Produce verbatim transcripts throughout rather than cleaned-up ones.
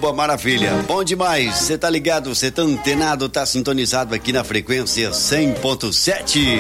Oba, maravilha, bom demais. Você tá ligado, você tá antenado, tá sintonizado aqui na frequência cem ponto sete.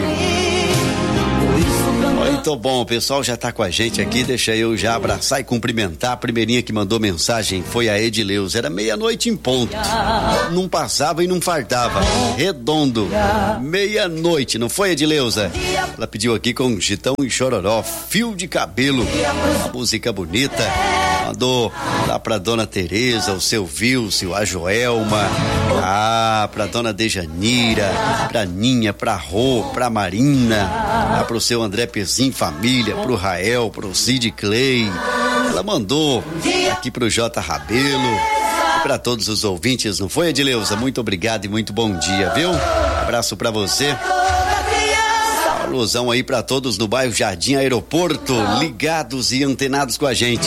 Muito bom, o pessoal já tá com a gente aqui, deixa eu já abraçar e cumprimentar. A primeirinha que mandou mensagem foi a Edileuza, era meia-noite em ponto, não passava e não fartava, redondo, meia-noite, não foi, Edileuza? Ela pediu aqui com Gitão e Chororó, Fio de Cabelo, uma música bonita, mandou lá pra dona Tereza, o seu Vilcio, a Joelma, ah, pra dona Dejanira, pra Ninha, pra Rô, pra Marina, lá pro seu André Pezinho família, pro Rael, pro Cid Clay. Ela mandou aqui pro J Rabelo e pra todos os ouvintes, não foi, Edileuza? Muito obrigado e muito bom dia, viu? Abraço pra você. Alusão aí pra todos no bairro Jardim Aeroporto, ligados e antenados com a gente.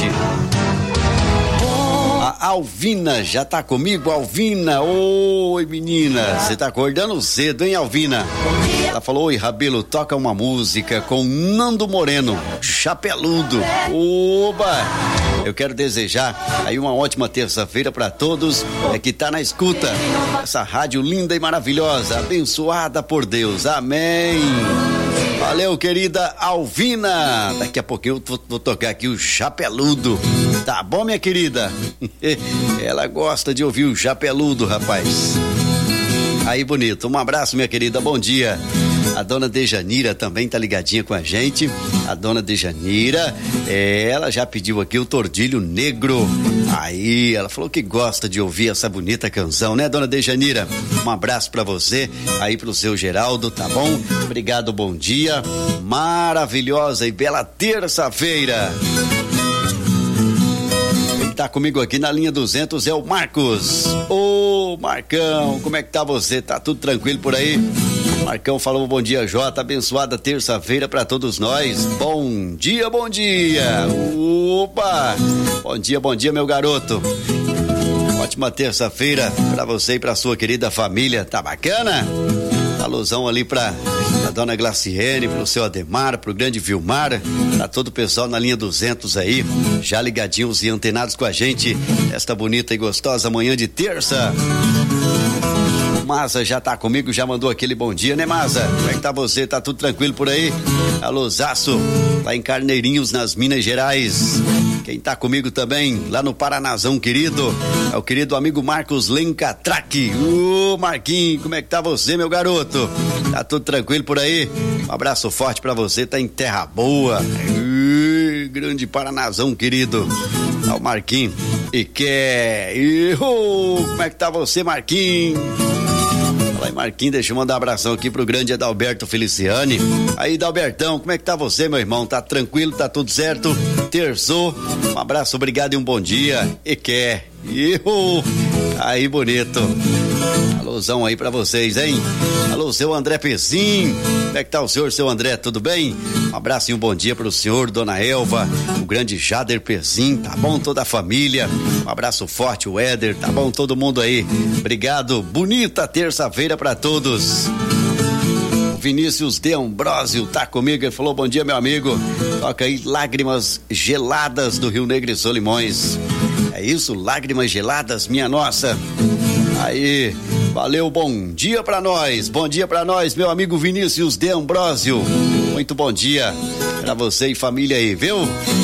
A Alvina já tá comigo, Alvina. Oi, menina, você tá acordando cedo, hein, Alvina? Ela falou: oi, Rabelo, toca uma música com Nando Moreno, Chapeludo. Oba! Eu quero desejar aí uma ótima terça-feira pra todos é que tá na escuta essa rádio linda e maravilhosa, abençoada por Deus. Amém. Valeu, querida Alvina. Daqui a pouquinho eu vou, vou tocar aqui o Chapeludo. Tá bom, minha querida? Ela gosta de ouvir o Chapeludo, rapaz. Aí, bonito. Um abraço, minha querida. Bom dia. A dona Dejanira também tá ligadinha com a gente. A dona Dejanira, é, ela já pediu aqui o Tordilho Negro. Aí, ela falou que gosta de ouvir essa bonita canção, né, dona Dejanira? Um abraço pra você, aí pro seu Geraldo, tá bom? Obrigado, bom dia. Maravilhosa e bela terça-feira. Tá comigo aqui na linha duzentos é o Marcos. Ô, Marcão, como é que tá você? Tá tudo tranquilo por aí? Marcão falou: bom dia, Jota, abençoada terça-feira pra todos nós. Bom dia, bom dia. Opa! Bom dia, bom dia, meu garoto. Ótima terça-feira pra você e pra sua querida família. Tá bacana? Alusão ali pra a dona Glaciene, pro seu Ademar, pro grande Vilmar, pra todo o pessoal na linha duzentos aí, já ligadinhos e antenados com a gente esta bonita e gostosa manhã de terça. Maza já tá comigo, já mandou aquele bom dia, né, Maza? Como é que tá você? Tá tudo tranquilo por aí? Alôzaço, lá em Carneirinhos, nas Minas Gerais. Quem tá comigo também, lá no Paranazão, querido, é o querido amigo Marcos Lencatraque. Ô, Marquinhos, como é que tá você, meu garoto? Tá tudo tranquilo por aí? Um abraço forte pra você, tá em terra boa. Ui, grande Paranazão, querido. Tá o Marquinhos. E quer... Oh, como é que tá você, Marquinhos? Fala aí, Marquinhos, deixa eu mandar um abração aqui pro grande Adalberto Feliciani. Aí, Adalbertão, como é que tá você, meu irmão? Tá tranquilo? Tá tudo certo? Terçou? Um abraço, obrigado e um bom dia. E quer? Ihu. Aí, bonito. Alôzão aí pra vocês, hein? Alô, seu André Pezinho. Como é que tá o senhor, seu André? Tudo bem? Um abraço e um bom dia pro senhor, dona Elva, o grande Jader Pezinho, tá bom? Toda a família. Um abraço forte, o Éder, tá bom? Todo mundo aí. Obrigado. Bonita terça-feira pra todos. Vinícius de Ambrósio tá comigo, ele falou: bom dia, meu amigo, toca aí Lágrimas Geladas do Rio Negro e Solimões. É isso, Lágrimas Geladas, minha nossa. Aí, valeu, bom dia pra nós, bom dia pra nós, meu amigo Vinícius de Ambrósio. Muito bom dia pra você e família aí, viu?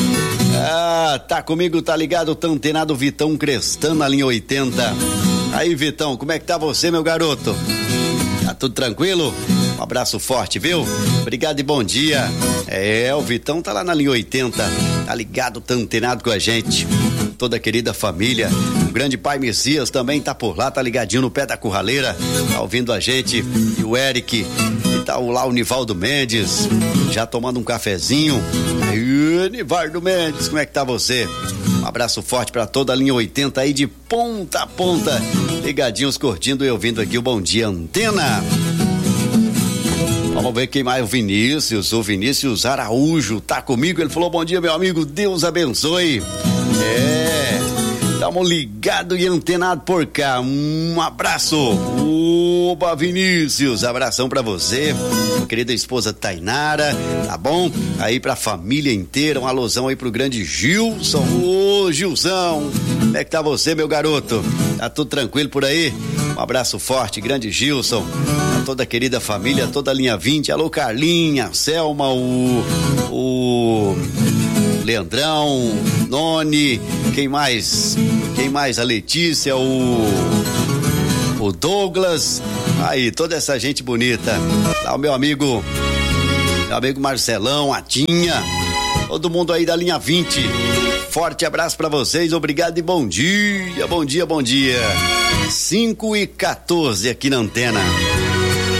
Ah, tá comigo, tá ligado, tá antenado, Vitão Crestão na linha oitenta. Aí, Vitão, como é que tá você, meu garoto? Tá tudo tranquilo? Um abraço forte, viu? Obrigado e bom dia. É, o Vitão tá lá na linha oitenta, tá ligado, tá antenado com a gente. Toda a querida família. O grande pai Messias também tá por lá, tá ligadinho no pé da curraleira, tá ouvindo a gente. E o Eric, e tá lá o Nivaldo Mendes, já tomando um cafezinho. E Nivaldo Mendes, como é que tá você? Um abraço forte pra toda a linha oitenta aí de ponta a ponta, ligadinhos, curtindo e ouvindo aqui o Bom Dia Antena. Vamos ver quem mais, o Vinícius, o Vinícius Araújo tá comigo, ele falou: bom dia, meu amigo, Deus abençoe. É, Tamo ligado e antenado por cá. Um abraço. Oba, Vinícius, abração pra você, minha querida esposa Tainara, tá bom? Aí pra família inteira, um alusão aí pro grande Gilson. Ô, Gilzão, como é que tá você, meu garoto? Tá tudo tranquilo por aí? Um abraço forte, grande Gilson, a toda a querida família, toda a linha vinte, alô Carlinha, Selma, o, o Leandrão, Noni, quem mais? Quem mais? A Letícia, o, o Douglas, aí, toda essa gente bonita, lá o meu amigo, meu amigo Marcelão, a Tinha, todo mundo aí da linha vinte, forte abraço pra vocês, obrigado e bom dia, bom dia, bom dia. cinco e quatorze aqui na antena.